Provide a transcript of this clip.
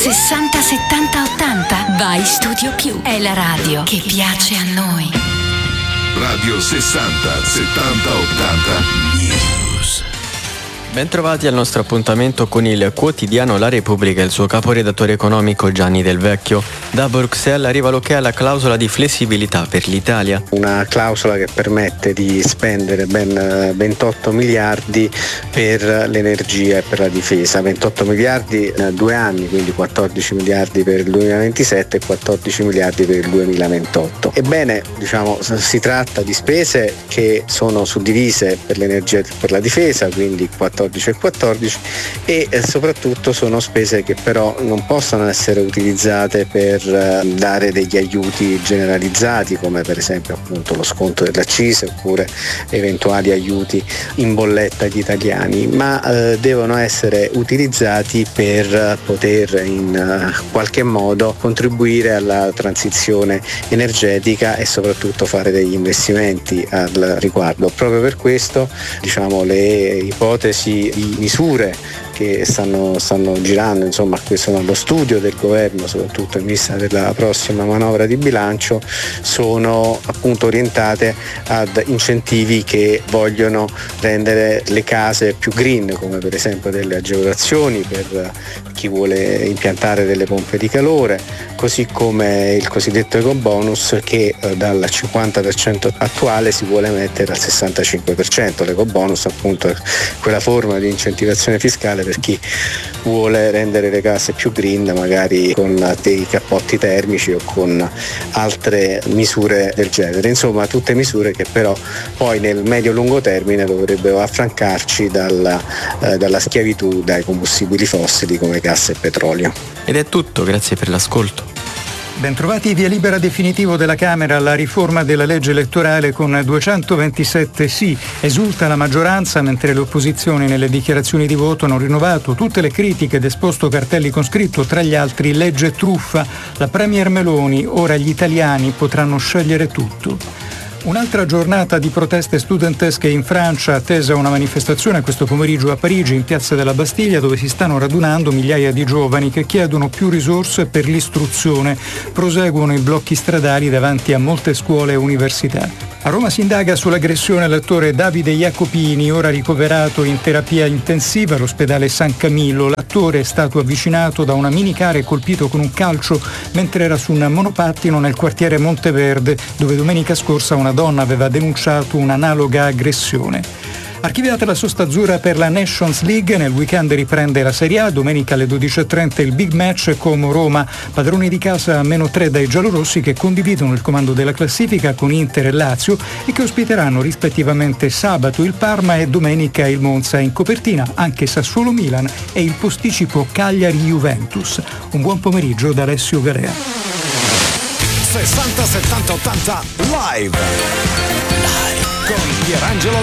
60 70 80. Vai Studio Più. È la radio che piace a noi. Radio 60 70 80 News. Bentrovati al nostro appuntamento con il quotidiano La Repubblica e il suo caporedattore economico Gianni Del Vecchio. Da Bruxelles arriva l'ok alla clausola di flessibilità per l'Italia. Una clausola che permette di spendere ben 28 miliardi per l'energia e per la difesa. 28 miliardi in 2 anni, quindi 14 miliardi per il 2027 e 14 miliardi per il 2028. Ebbene, si tratta di spese che sono suddivise per l'energia e per la difesa, quindi 14 e 14, e soprattutto sono spese che però non possono essere utilizzate per dare degli aiuti generalizzati, come per esempio appunto lo sconto delle accise oppure eventuali aiuti in bolletta agli italiani, ma devono essere utilizzati per poter in qualche modo contribuire alla transizione energetica e soprattutto fare degli investimenti al riguardo. Proprio per questo le ipotesi di misure che stanno girando, che sono allo studio del governo, soprattutto in vista della prossima manovra di bilancio, sono appunto orientate ad incentivi che vogliono rendere le case più green, come per esempio delle agevolazioni per chi vuole impiantare delle pompe di calore, così come il cosiddetto ecobonus che dal 50% attuale si vuole mettere al 65%. L'ecobonus appunto è quella forma di incentivazione fiscale per chi vuole rendere le case più green, magari con dei cappotti termici o con altre misure del genere. Insomma, tutte misure che però poi nel medio-lungo termine dovrebbero affrancarci dalla schiavitù dai combustibili fossili come gas e petrolio. Ed è tutto, grazie per l'ascolto. Bentrovati, via libera definitivo della Camera alla riforma della legge elettorale con 227 sì. Esulta la maggioranza, mentre le opposizioni nelle dichiarazioni di voto hanno rinnovato tutte le critiche ed esposto cartelli con scritto, tra gli altri, legge truffa. La premier Meloni, ora gli italiani potranno scegliere tutto. Un'altra giornata di proteste studentesche in Francia, attesa una manifestazione questo pomeriggio a Parigi, in piazza della Bastiglia, dove si stanno radunando migliaia di giovani che chiedono più risorse per l'istruzione. Proseguono i blocchi stradali davanti a molte scuole e università. A Roma si indaga sull'aggressione all'attore Davide Jacopini, ora ricoverato in terapia intensiva all'ospedale San Camillo. L'attore è stato avvicinato da una minicar e colpito con un calcio mentre era su un monopattino nel quartiere Monteverde, dove domenica scorsa una donna aveva denunciato un'analoga aggressione. Archiviata la sosta azzurra per la Nations League, nel weekend riprende la Serie A, domenica alle 12.30 il big match Como-Roma, padroni di casa a -3 dai giallorossi che condividono il comando della classifica con Inter e Lazio e che ospiteranno rispettivamente sabato il Parma e domenica il Monza. In copertina anche Sassuolo-Milan e il posticipo Cagliari-Juventus. Un buon pomeriggio da Alessio Garea. 60 70 80 live con Pierangelo